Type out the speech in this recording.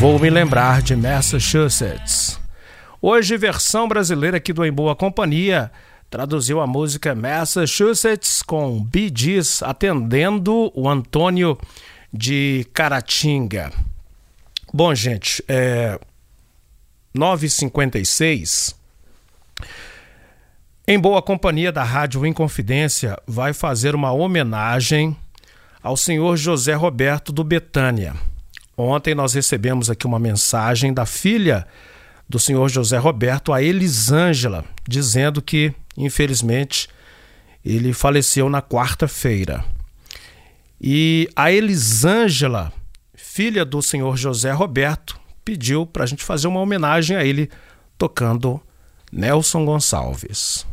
Vou me lembrar de Massachusetts. Hoje, versão brasileira aqui do Em Boa Companhia traduziu a música Massachusetts com Bee Gees, atendendo o Antônio de Caratinga. Bom, gente, 9h56. Em Boa Companhia da Rádio Inconfidência vai fazer uma homenagem ao senhor José Roberto do Betânia. Ontem nós recebemos aqui uma mensagem da filha do senhor José Roberto, a Elisângela, dizendo que, infelizmente, ele faleceu na quarta-feira. E a Elisângela, filha do senhor José Roberto, pediu para a gente fazer uma homenagem a ele tocando Nelson Gonçalves.